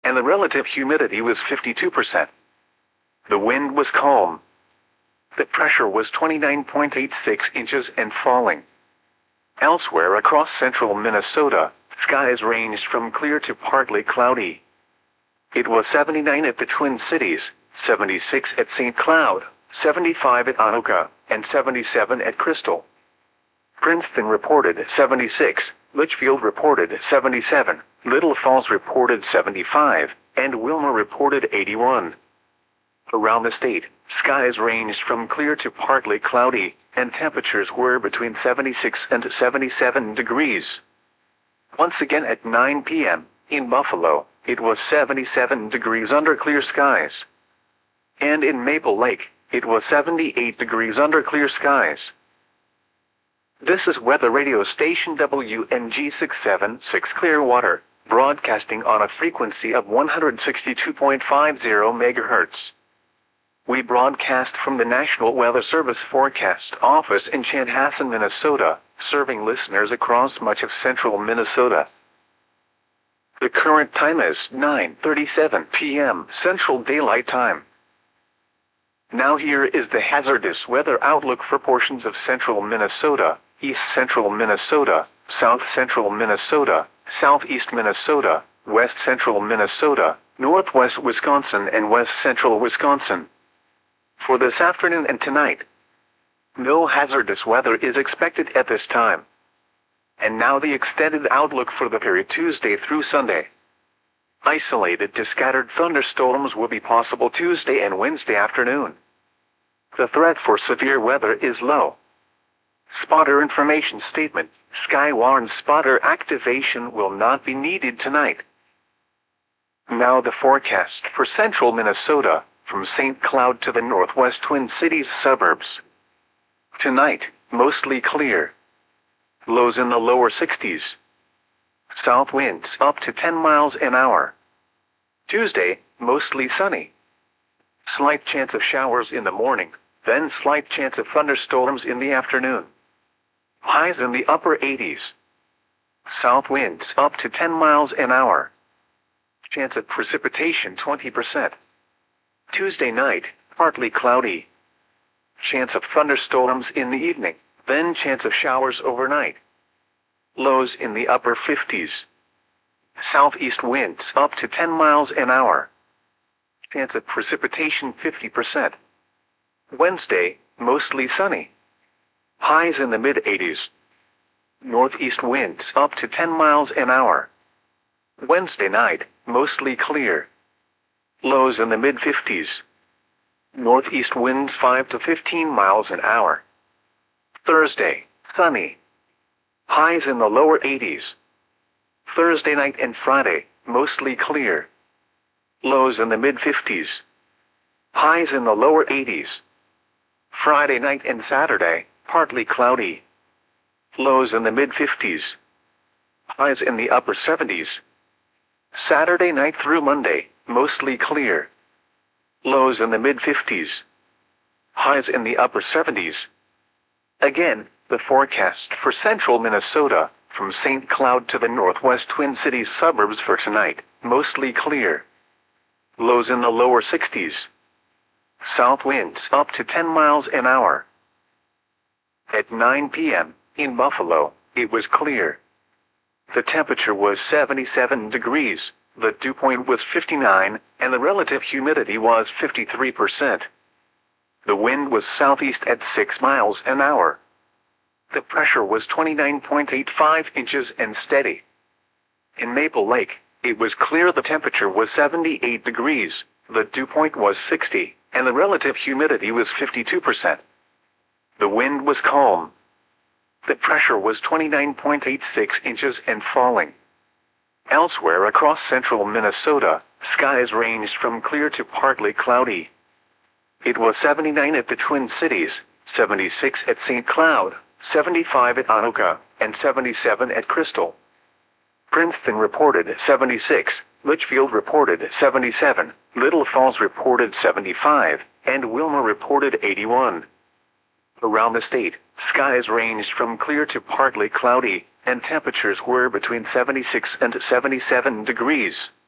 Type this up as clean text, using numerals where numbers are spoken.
and the relative humidity was 52%. The wind was calm. The pressure was 29.86 inches and falling. Elsewhere across central Minnesota, skies ranged from clear to partly cloudy. It was 79 at the Twin Cities, 76 at St. Cloud, 75 at Anoka, and 77 at Crystal. Princeton reported 76, Litchfield reported 77, Little Falls reported 75, and Wilmer reported 81. Around the state, skies ranged from clear to partly cloudy, and temperatures were between 76 and 77 degrees. Once again at 9 p.m., in Buffalo, it was 77 degrees under clear skies. And in Maple Lake, it was 78 degrees under clear skies. This is weather radio station WNG 676 Clearwater, broadcasting on a frequency of 162.50 MHz. We broadcast from the National Weather Service Forecast Office in Chanhassen, Minnesota, serving listeners across much of central Minnesota. The current time is 9:37 p.m. Central Daylight Time. Now here is the hazardous weather outlook for portions of central Minnesota, east central Minnesota, south central Minnesota, southeast Minnesota, west central Minnesota, northwest Wisconsin, and west central Wisconsin. For this afternoon and tonight, no hazardous weather is expected at this time. And now the extended outlook for the period Tuesday through Sunday. Isolated to scattered thunderstorms will be possible Tuesday and Wednesday afternoon. The threat for severe weather is low. Spotter information statement: Skywarn spotter activation will not be needed tonight. Now the forecast for central Minnesota, from St. Cloud to the northwest Twin Cities suburbs. Tonight, mostly clear. Lows in the lower 60s. South winds up to 10 miles an hour. Tuesday, mostly sunny. Slight chance of showers in the morning, then slight chance of thunderstorms in the afternoon. Highs in the upper 80s. South winds up to 10 miles an hour. Chance of precipitation 20%. Tuesday night, partly cloudy. Chance of thunderstorms in the evening, then chance of showers overnight. Lows in the upper 50s. Southeast winds up to 10 miles an hour. Chance of precipitation 50%. Wednesday, mostly sunny. Highs in the mid-80s. Northeast winds up to 10 miles an hour. Wednesday night, mostly clear. Lows in the mid-50s. Northeast winds 5 to 15 miles an hour. Thursday, sunny. Highs in the lower 80s. Thursday night and Friday, mostly clear. Lows in the mid-50s. Highs in the lower 80s. Friday night and Saturday, partly cloudy. Lows in the mid-50s. Highs in the upper 70s. Saturday night through Monday, mostly clear. Lows in the mid-50s. Highs in the upper 70s. Again, the forecast for central Minnesota, from St. Cloud to the northwest Twin Cities suburbs for tonight, mostly clear. Lows in the lower 60s. South winds up to 10 miles an hour. At 9 p.m., in Buffalo, it was clear. The temperature was 77 degrees, the dew point was 59, and the relative humidity was 53%. The wind was southeast at 6 miles an hour. The pressure was 29.85 inches and steady. In Maple Lake, it was clear. The temperature was 78 degrees, the dew point was 60, and the relative humidity was 52%. The wind was calm. The pressure was 29.86 inches and falling. Elsewhere across central Minnesota, skies ranged from clear to partly cloudy. It was 79 at the Twin Cities, 76 at St. Cloud, 75 at Anoka, and 77 at Crystal. Princeton reported 76, Litchfield reported 77, Little Falls reported 75, and Wilmer reported 81. Around the state, skies ranged from clear to partly cloudy, and temperatures were between 76 and 77 degrees.